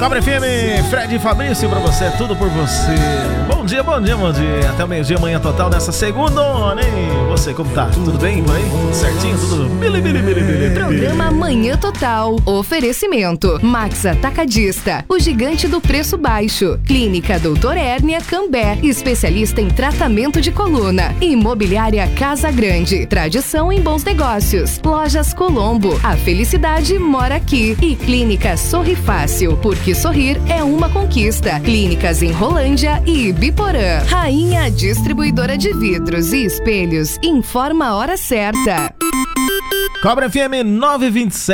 Cobra FM, Fred e Fabrício pra você, tudo por você. Bom dia, bom dia, bom dia. Até o meio-dia, manhã total nessa segunda, hein? Você, como tá? Tudo bem por aí? Tudo certinho? Tudo bili. Programa Manhã Total. Oferecimento. Max Atacadista, o gigante do preço baixo. Clínica Doutor Hérnia Cambé, especialista em tratamento de coluna. Imobiliária Casa Grande, tradição em bons negócios. Lojas Colombo, a felicidade mora aqui. E Clínica Sorri Fácil, porque sorrir é uma conquista. Clínicas em Rolândia e Ibiporã. Rainha Distribuidora de Vidros e Espelhos, informa a hora certa. Cobra FM 927.